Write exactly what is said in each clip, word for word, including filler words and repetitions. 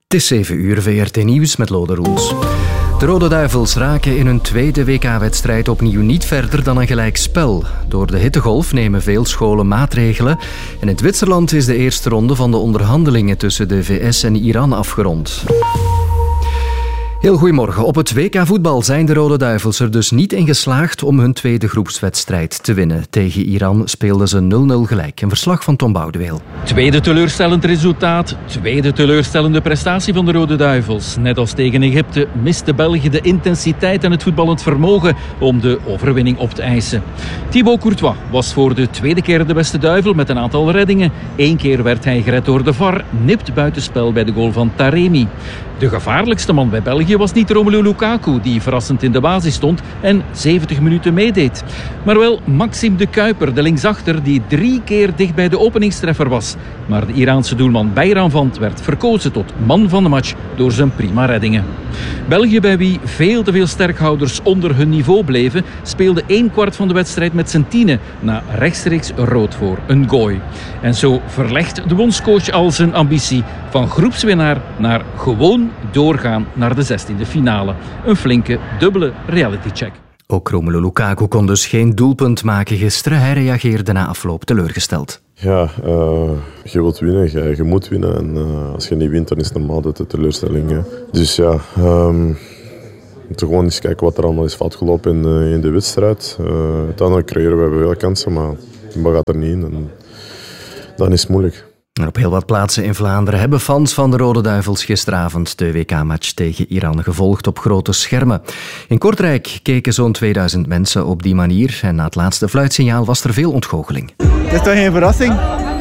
Het is zeven uur, V R T Nieuws met Lode Roels. De Rode Duivels raken in hun tweede W K-wedstrijd opnieuw niet verder dan een gelijk spel. Door de hittegolf nemen veel scholen maatregelen. En in Zwitserland is de eerste ronde van de onderhandelingen tussen de V S en Iran afgerond. Heel goedemorgen. Op het W K voetbal zijn de Rode Duivels er dus niet in geslaagd om hun tweede groepswedstrijd te winnen. Tegen Iran speelden ze nul nul gelijk. Een verslag van Tom Boudeweel. Tweede teleurstellend resultaat, tweede teleurstellende prestatie van de Rode Duivels. Net als tegen Egypte miste België de intensiteit en het voetballend vermogen om de overwinning op te eisen. Thibaut Courtois was voor de tweede keer de beste duivel met een aantal reddingen. Eén keer werd hij gered door de V A R, nipt buitenspel bij de goal van Taremi. De gevaarlijkste man bij België was niet Romelu Lukaku, die verrassend in de basis stond en zeventig minuten meedeed. Maar wel Maxime de Kuiper, de linksachter, die drie keer dicht bij de openingstreffer was. Maar de Iraanse doelman Bayram werd verkozen tot man van de match door zijn prima reddingen. België, bij wie veel te veel sterkhouders onder hun niveau bleven, speelde één kwart van de wedstrijd met zijn tienen na rechtstreeks rood voor een gooi. En zo verlegt de bondscoach al zijn ambitie van groepswinnaar naar gewoon doorgaan naar de zestiende finale. Een flinke, dubbele realitycheck. Ook Romelu Lukaku kon dus geen doelpunt maken gisteren. Hij reageerde na afloop teleurgesteld. Ja, uh, je wilt winnen, je, je moet winnen. En uh, als je niet wint, dan is het normaal dat de teleurstelling. Hè. Dus ja, um, we moeten gewoon eens kijken wat er allemaal is fout gelopen in, uh, in de wedstrijd. Uh, uiteindelijk creëren we hebben veel kansen, maar de bal gaat er niet in. En dan is het moeilijk. En op heel wat plaatsen in Vlaanderen hebben fans van de Rode Duivels gisteravond de W K-match tegen Iran gevolgd op grote schermen. In Kortrijk keken zo'n tweeduizend mensen op die manier en na het laatste fluitsignaal was er veel ontgoocheling. Het is toch geen verrassing?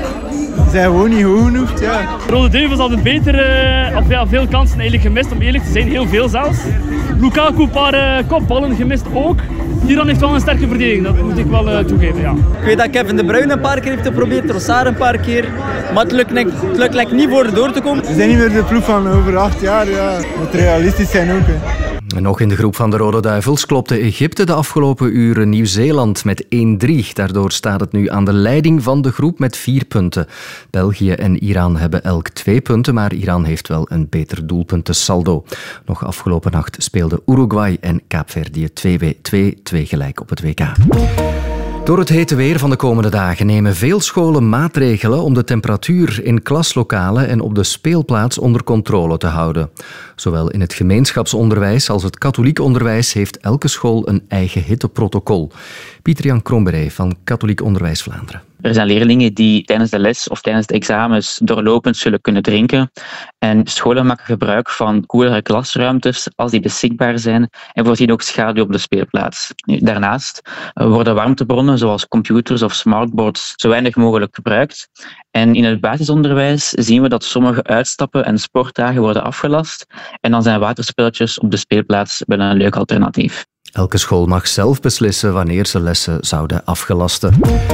Ze zijn gewoon niet goed genoeg. Ja. De Rode Duivels hadden beter, uh, had veel, veel kansen eigenlijk gemist, om eerlijk te zijn, heel veel zelfs. Lukaku een paar uh, kopballen gemist ook. Iran heeft wel een sterke verdediging, dat moet ik wel uh, toegeven. Ja. Ik weet dat Kevin De Bruyne een paar keer heeft geprobeerd, Trossard een paar keer. Maar het lukt, het lukt like niet voor door te komen. Ze zijn niet meer de ploeg van over acht jaar. Ja. Moet realistisch zijn ook. Hè. En nog in de groep van de Rode Duivels klopte Egypte de afgelopen uren Nieuw-Zeeland met één drie. Daardoor staat het nu aan de leiding van de groep met vier punten. België en Iran hebben elk twee punten, maar Iran heeft wel een beter doelpuntensaldo. Nog afgelopen nacht speelden Uruguay en Kaapverdië twee twee gelijk op het W K. Door het hete weer van de komende dagen nemen veel scholen maatregelen om de temperatuur in klaslokalen en op de speelplaats onder controle te houden. Zowel in het gemeenschapsonderwijs als het katholiek onderwijs heeft elke school een eigen hitteprotocol. Pieter-Jan Kromberey van Katholiek Onderwijs Vlaanderen. Er zijn leerlingen die tijdens de les of tijdens de examens doorlopend zullen kunnen drinken. En scholen maken gebruik van koelere klasruimtes als die beschikbaar zijn en voorzien ook schaduw op de speelplaats. Daarnaast worden warmtebronnen zoals computers of smartboards zo weinig mogelijk gebruikt. En in het basisonderwijs zien we dat sommige uitstappen en sportdagen worden afgelast. En dan zijn waterspelletjes op de speelplaats wel een leuk alternatief. Elke school mag zelf beslissen wanneer ze lessen zouden afgelasten.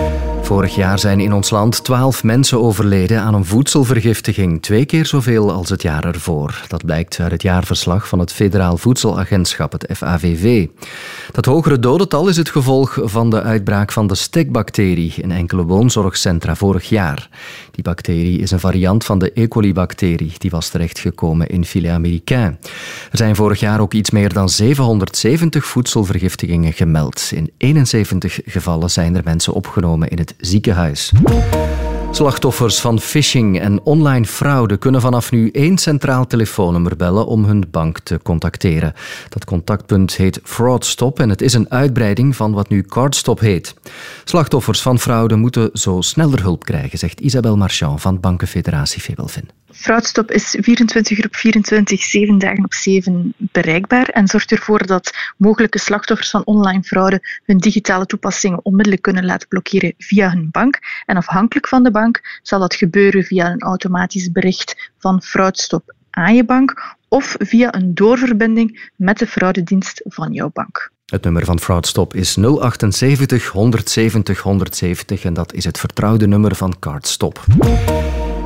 Vorig jaar zijn in ons land twaalf mensen overleden aan een voedselvergiftiging. Twee keer zoveel als het jaar ervoor. Dat blijkt uit het jaarverslag van het Federaal Voedselagentschap, het F A V V. Dat hogere dodental is het gevolg van de uitbraak van de stekbacterie in enkele woonzorgcentra vorig jaar. Die bacterie is een variant van de E. coli-bacterie. Die was terechtgekomen in filet américain. Er zijn vorig jaar ook iets meer dan zevenhonderdzeventig voedselvergiftigingen gemeld. In eenenzeventig gevallen zijn er mensen opgenomen in het ziekenhuis. Slachtoffers van phishing en online fraude kunnen vanaf nu één centraal telefoonnummer bellen om hun bank te contacteren. Dat contactpunt heet FraudStop en het is een uitbreiding van wat nu CardStop heet. Slachtoffers van fraude moeten zo sneller hulp krijgen, zegt Isabelle Marchand van Bankenfederatie Febelvin. FraudStop is vierentwintig uur op vierentwintig, zeven dagen op zeven bereikbaar en zorgt ervoor dat mogelijke slachtoffers van online fraude hun digitale toepassingen onmiddellijk kunnen laten blokkeren via hun bank. En afhankelijk van de bank zal dat gebeuren via een automatisch bericht van FraudStop aan je bank of via een doorverbinding met de fraudedienst van jouw bank. Het nummer van FraudStop is nul achtenzéventig honderdzeventig honderdzeventig en dat is het vertrouwde nummer van CardStop.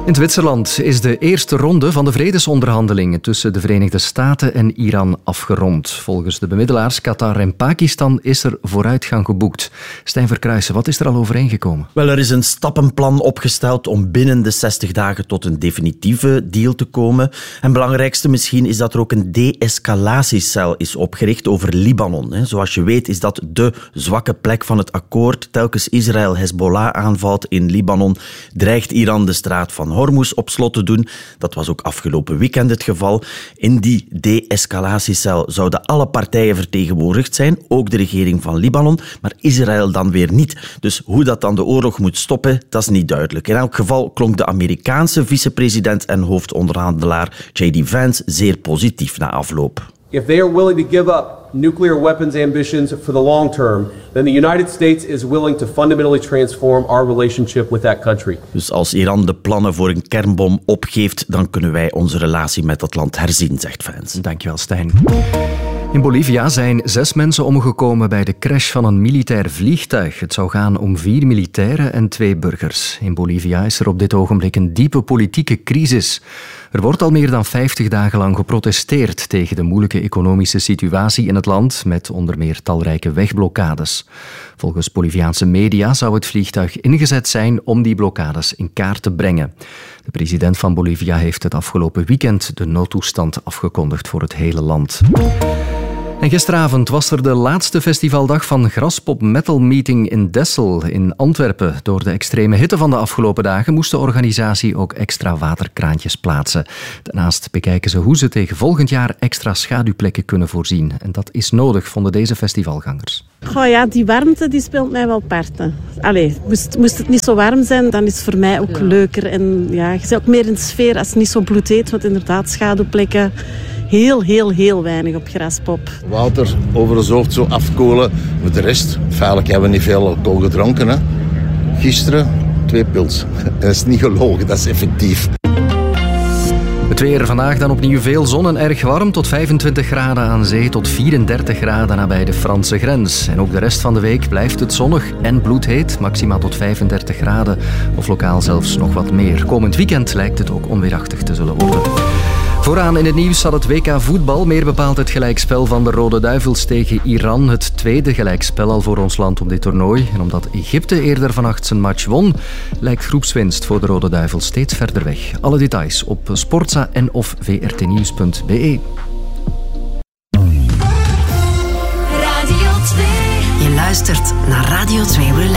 In Zwitserland is de eerste ronde van de vredesonderhandelingen tussen de Verenigde Staten en Iran afgerond. Volgens de bemiddelaars Qatar en Pakistan is er vooruitgang geboekt. Stijn Verkruijsen, wat is er al overeengekomen? Wel, er is een stappenplan opgesteld om binnen de zestig dagen tot een definitieve deal te komen. En het belangrijkste misschien is dat er ook een de-escalatiecel is opgericht over Libanon. Zoals je weet is dat de zwakke plek van het akkoord. Telkens Israël Hezbollah aanvalt in Libanon, dreigt Iran de straat van Hormuz op slot te doen. Dat was ook afgelopen weekend het geval. In die de-escalatiecel zouden alle partijen vertegenwoordigd zijn, ook de regering van Libanon, maar Israël dan weer niet. Dus hoe dat dan de oorlog moet stoppen, dat is niet duidelijk. In elk geval klonk de Amerikaanse vicepresident en hoofdonderhandelaar J D Vance zeer positief na afloop. If they are willing to give up nuclear weapons ambitions for the long term, then the United States is willing to fundamentally transform our relationship with that country. Dus als Iran de plannen voor een kernbom opgeeft, dan kunnen wij onze relatie met dat land herzien, zegt Vance. Dankjewel, Stijn. In Bolivia zijn zes mensen omgekomen bij de crash van een militair vliegtuig. Het zou gaan om vier militairen en twee burgers. In Bolivia is er op dit ogenblik een diepe politieke crisis. Er wordt al meer dan vijftig dagen lang geprotesteerd tegen de moeilijke economische situatie in het land, met onder meer talrijke wegblokkades. Volgens Boliviaanse media zou het vliegtuig ingezet zijn om die blokkades in kaart te brengen. De president van Bolivia heeft het afgelopen weekend de noodtoestand afgekondigd voor het hele land. En gisteravond was er de laatste festivaldag van Graspop Metal Meeting in Dessel in Antwerpen. Door de extreme hitte van de afgelopen dagen moest de organisatie ook extra waterkraantjes plaatsen. Daarnaast bekijken ze hoe ze tegen volgend jaar extra schaduwplekken kunnen voorzien. En dat is nodig, vonden deze festivalgangers. Goh ja, die warmte die speelt mij wel parten. Allee, moest, moest het niet zo warm zijn, dan is het voor mij ook leuker. En ja, je zit ook meer in de sfeer als het niet zo bloedheet, want inderdaad schaduwplekken. Heel, heel, heel weinig op Graspop. Water over de zocht zo afkoelen. Voor de rest, feitelijk hebben we niet veel alcohol gedronken. Hè. Gisteren twee pils. Dat is niet gelogen, dat is effectief. Het weer vandaag dan opnieuw veel zon en erg warm. Tot vijfentwintig graden aan zee, tot vierendertig graden nabij de Franse grens. En ook de rest van de week blijft het zonnig en bloedheet. Maximaal tot vijfendertig graden of lokaal zelfs nog wat meer. Komend weekend lijkt het ook onweerachtig te zullen worden. Vooraan in het nieuws staat het W K voetbal. Meer bepaald het gelijkspel van de Rode Duivels tegen Iran. Het tweede gelijkspel al voor ons land op dit toernooi. En omdat Egypte eerder vannacht zijn match won, lijkt groepswinst voor de Rode Duivels steeds verder weg. Alle details op sportza en of v r t nieuws punt b e. Radio twee. Je luistert naar Radio twee Relax.